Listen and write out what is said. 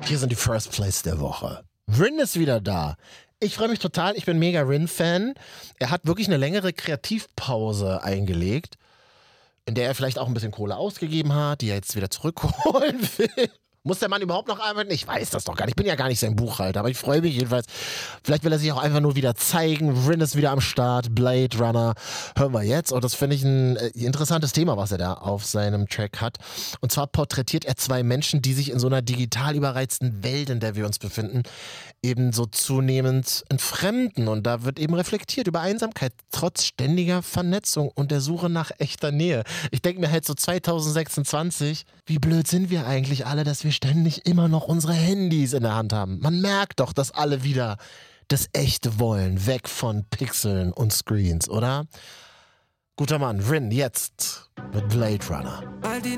Hier sind die First Place der Woche. Rin ist wieder da. Ich freue mich total, ich bin mega Rin-Fan. Er hat wirklich eine längere Kreativpause eingelegt, in der er vielleicht auch ein bisschen Kohle ausgegeben hat, die er jetzt wieder zurückholen will. Muss der Mann überhaupt noch arbeiten? Ich weiß das doch gar nicht. Ich bin ja gar nicht sein Buchhalter, aber ich freue mich jedenfalls. Vielleicht will er sich auch einfach nur wieder zeigen. Rin ist wieder am Start. Blade Runner hören wir jetzt. Und das finde ich ein interessantes Thema, was er da auf seinem Track hat. Und zwar porträtiert er zwei Menschen, die sich in so einer digital überreizten Welt, in der wir uns befinden, eben so zunehmend entfremden. Und da wird eben reflektiert über Einsamkeit, trotz ständiger Vernetzung und der Suche nach echter Nähe. Ich denke mir halt so 2026, wie blöd sind wir eigentlich alle, dass wir ständig immer noch unsere Handys in der Hand haben. Man merkt doch, dass alle wieder das Echte wollen, weg von Pixeln und Screens, oder? Guter Mann, Rin, jetzt mit Blade Runner.